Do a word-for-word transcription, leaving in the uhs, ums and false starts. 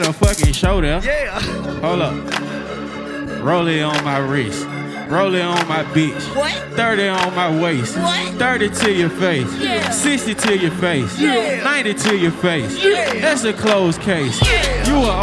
the fucking show there. Yeah. Hold up. Roll it on my wrist. Roll it on my bitch. What? thirty on my waist. What? thirty to your face. Yeah. sixty to your face. Yeah. ninety to your face. Yeah. That's a closed case. Yeah. You a